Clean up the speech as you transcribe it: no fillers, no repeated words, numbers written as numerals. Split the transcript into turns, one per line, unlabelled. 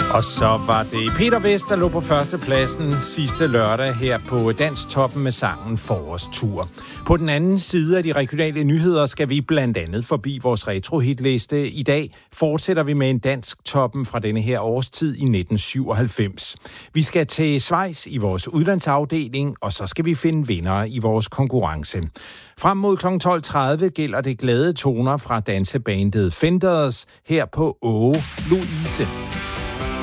Og så var det Peter Vest, der lå på førstepladsen sidste lørdag her på Dansktoppen med sangen Forårstur. På den anden side af de regionale nyheder skal vi blandt andet forbi vores retrohitliste. I dag fortsætter vi med en Dansktoppen fra denne her årstid i 1997. Vi skal til Schweiz i vores udlandsafdeling, og så skal vi finde vindere i vores konkurrence. Frem mod kl. 12.30 gælder det glade toner fra dansebandet Fenders her på Åge Louise.